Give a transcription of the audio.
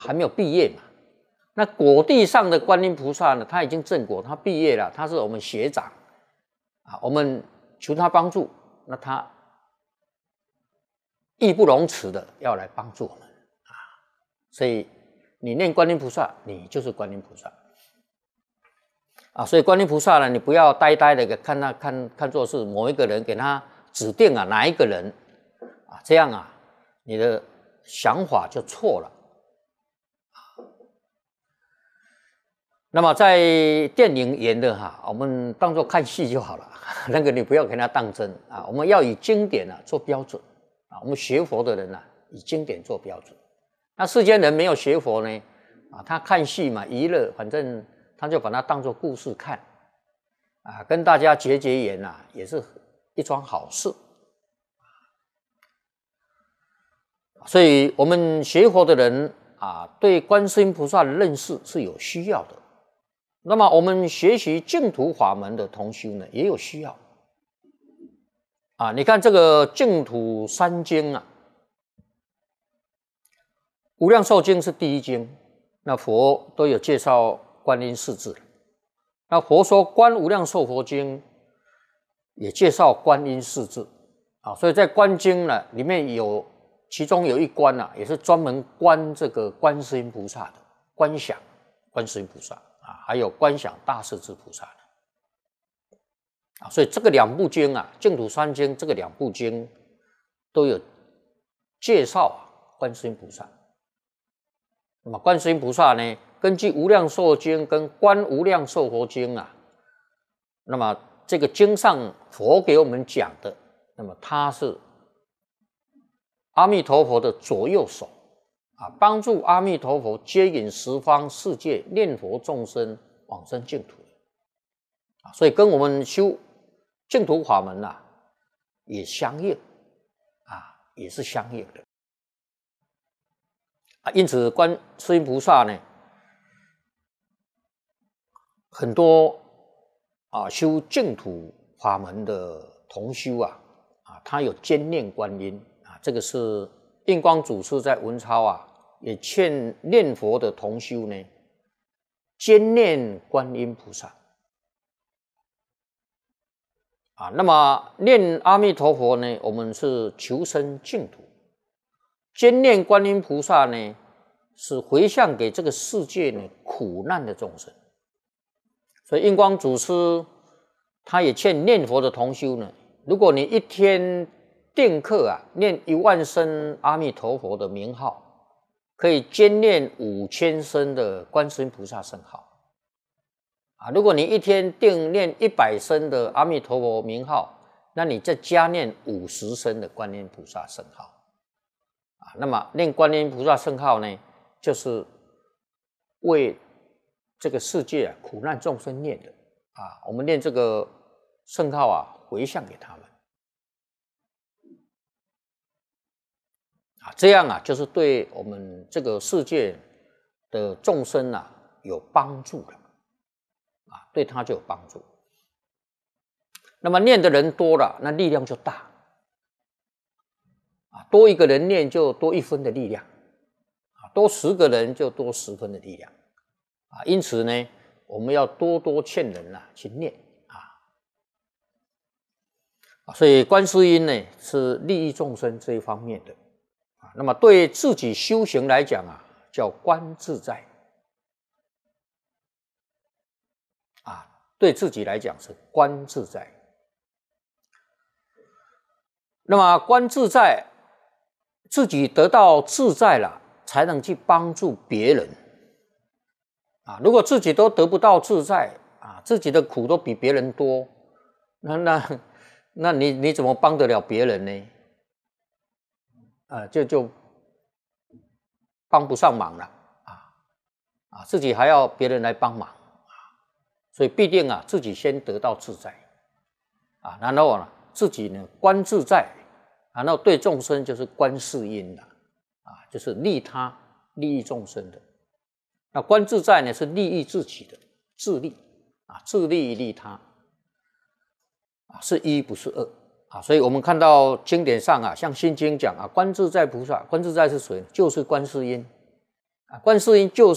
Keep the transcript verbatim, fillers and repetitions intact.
还没有毕业嘛。那果地上的观音菩萨呢，他已经证果，他毕业了，他是我们学长啊，我们求他帮助，那他义不容辞的要来帮助我们啊。所以你念观音菩萨，你就是观音菩萨啊。所以观音菩萨呢，你不要呆呆的看他看看作是某一个人，给他指定啊哪一个人啊，这样啊，你的想法就错了。那么在电影演的哈，我们当作看戏就好了，那个你不要给他当真啊。我们要以经典啊做标准啊，我们学佛的人啊，以经典做标准。那世间人没有学佛呢，啊，他看戏嘛，娱乐，反正他就把它当作故事看，啊，跟大家结结缘啊，也是一桩好事。所以我们学佛的人啊，对观世音菩萨的认识是有需要的。那么我们学习净土法门的同修呢，也有需要啊。你看这个净土三经啊，无量寿经是第一经，那佛都有介绍观音四字。那佛说观无量寿佛经也介绍观音四字啊，所以在观经呢里面有其中有一关啊，也是专门观这个观世音菩萨的，观想观世音菩萨。啊，还有观想大势至菩萨的啊，所以这个两部经啊，净土三经这个两部经都有介绍啊观世音菩萨。那么观世音菩萨呢，根据无量寿经跟观无量寿佛经啊，那么这个经上佛给我们讲的，那么他是阿弥陀佛的左右手。啊，帮助阿弥陀佛接引十方世界念佛众生往生净土啊，所以跟我们修净土法门啊也相应啊，也是相应的啊。因此，观世音菩萨呢，很多啊修净土法门的同修啊啊，他有兼念观音啊，这个是印光祖师在文钞啊。也劝念佛的同修呢，兼念观音菩萨啊。那么念阿弥陀佛呢，我们是求生净土；兼念观音菩萨呢，是回向给这个世界呢苦难的众生。所以印光祖师他也劝念佛的同修呢，如果你一天定课啊，念一万声阿弥陀佛的名号。可以兼念五千声的观世音菩萨圣号啊！如果你一天定念一百声的阿弥陀佛名号，那你再加念五十声的观音菩萨圣号啊！那么念观音菩萨圣号呢，就是为这个世界啊苦难众生念的啊！我们念这个圣号啊，回向给他们。啊，这样啊，就是对我们这个世界的众生啊有帮助的，啊，对他就有帮助。那么念的人多了，那力量就大，啊，多一个人念就多一分的力量，啊，多十个人就多十分的力量，啊，因此呢，我们要多多劝人啊去念啊，啊，所以观世音呢是利益众生这一方面的。那么对自己修行来讲啊，叫观自在啊，对自己来讲是观自在。那么观自在，自己得到自在了，才能去帮助别人啊。如果自己都得不到自在啊，自己的苦都比别人多，那那那你你怎么帮得了别人呢？啊，就就帮不上忙了啊啊，自己还要别人来帮忙啊，所以必定啊，自己先得到自在啊，然后呢，自己呢观自在，然后对众生就是观世音的啊，就是利他利益众生的。那观自在呢是利益自己的，自利啊，自利利他啊，是一不是二。啊，所以我们看到经典上啊，像《心经》讲啊，观自在菩萨，观自在是谁？就是观世音啊，观世音就